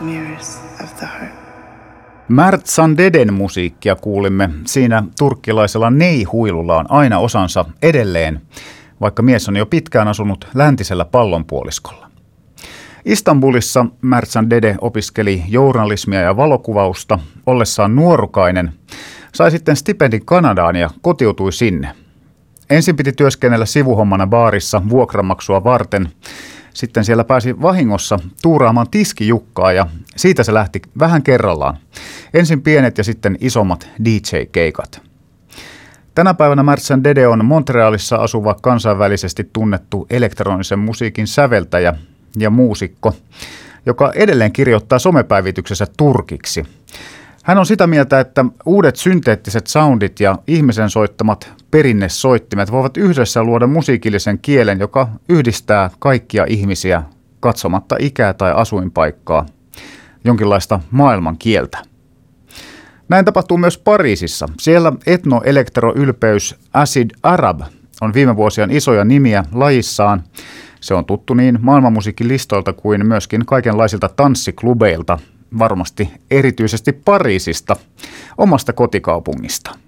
mirrors of the heart. Mert Sandeden musiikkia kuulimme. Siinä turkkilaisella Ney-huilulla on aina osansa edelleen, vaikka mies on jo pitkään asunut läntisellä pallonpuoliskolla. Istanbulissa Mert Sandede opiskeli journalismia ja valokuvausta. Ollessaan nuorukainen sai sitten stipendin Kanadaan ja kotiutui sinne. Ensin piti työskennellä sivuhommana baarissa vuokramaksua varten. Sitten siellä pääsi vahingossa tuuraamaan tiskijukkaa ja siitä se lähti vähän kerrallaan. Ensin pienet ja sitten isommat DJ-keikat. Tänä päivänä Mert Sandede on Montrealissa asuva kansainvälisesti tunnettu elektronisen musiikin säveltäjä ja muusikko, joka edelleen kirjoittaa somepäivityksessä turkiksi. Hän on sitä mieltä, että uudet synteettiset soundit ja ihmisen soittamat perinnesoittimet voivat yhdessä luoda musiikillisen kielen, joka yhdistää kaikkia ihmisiä katsomatta ikää tai asuinpaikkaa, jonkinlaista maailmankieltä. Näin tapahtuu myös Pariisissa. Siellä etnoelektroylpeys Acid Arab on viime vuosien isoja nimiä lajissaan. Se on tuttu niin maailmanmusiikin listoilta kuin myöskin kaikenlaisilta tanssiklubeilta, varmasti erityisesti Pariisista, omasta kotikaupungista.